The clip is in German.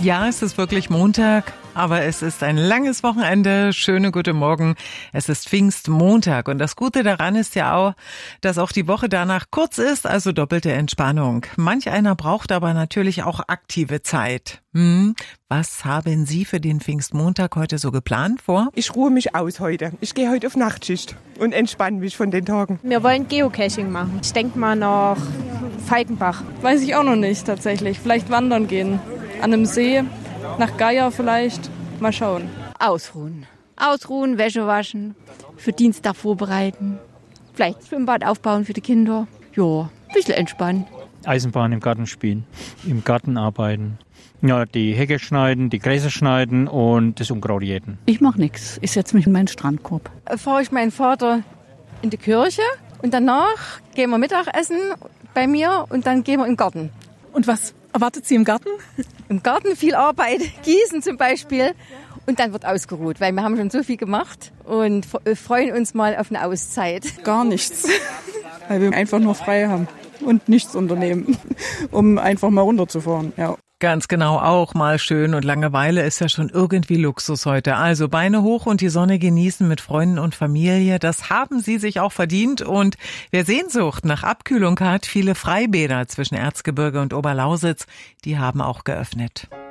Ja, es ist wirklich Montag, aber es ist ein langes Wochenende. Schöne gute Morgen. Es ist Pfingstmontag und das Gute daran ist ja auch, dass auch die Woche danach kurz ist, also doppelte Entspannung. Manch einer braucht aber natürlich auch aktive Zeit. Was haben Sie für den Pfingstmontag heute so geplant vor? Ich ruhe mich aus heute. Ich gehe heute auf Nachtschicht und entspanne mich von den Tagen. Wir wollen Geocaching machen. Ich denke mal nach Falkenbach. Weiß ich auch noch nicht tatsächlich. Vielleicht wandern gehen. An einem See, nach Geier vielleicht. Mal schauen. Ausruhen. Ausruhen, Wäsche waschen, für Dienstag vorbereiten. Vielleicht Schwimmbad aufbauen für die Kinder. Ja, ein bisschen entspannen. Eisenbahn im Garten spielen, im Garten arbeiten. Ja, die Hecke schneiden, die Gräser schneiden und das Unkraut jäten. Ich mache nichts. Ich setze mich in meinen Strandkorb. Fahre ich meinen Vater in die Kirche und danach gehen wir Mittagessen bei mir und dann gehen wir in den Garten. Und was erwartet Sie im Garten? Im Garten viel Arbeit, Gießen zum Beispiel. Und dann wird ausgeruht, weil wir haben schon so viel gemacht und freuen uns mal auf eine Auszeit. Gar nichts, weil wir einfach nur frei haben und nichts unternehmen, um einfach mal runterzufahren. Ja. Ganz genau, auch mal schön und Langeweile ist ja schon irgendwie Luxus heute. Also Beine hoch und die Sonne genießen mit Freunden und Familie, das haben Sie sich auch verdient. Und wer Sehnsucht nach Abkühlung hat, viele Freibäder zwischen Erzgebirge und Oberlausitz, die haben auch geöffnet.